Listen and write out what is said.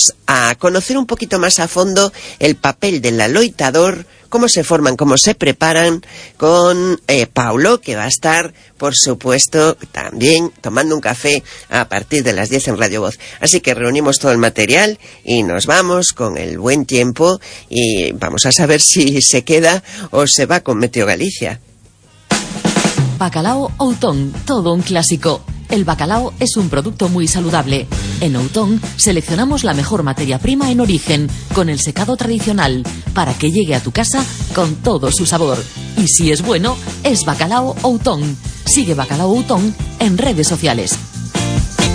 vamos a conocer un poquito más a fondo el papel del aloitador, cómo se forman, cómo se preparan, con Paulo, que va a estar, por supuesto, también tomando un café a partir de las 10 en Radio Voz. Así que reunimos todo el material y nos vamos con el buen tiempo y vamos a saber si se queda o se va con Meteo Galicia. Bacalao Outón, todo un clásico. El bacalao es un producto muy saludable. En Outón seleccionamos la mejor materia prima en origen, con el secado tradicional, para que llegue a tu casa con todo su sabor. Y si es bueno, es Bacalao Outón. Sigue Bacalao Outón en redes sociales.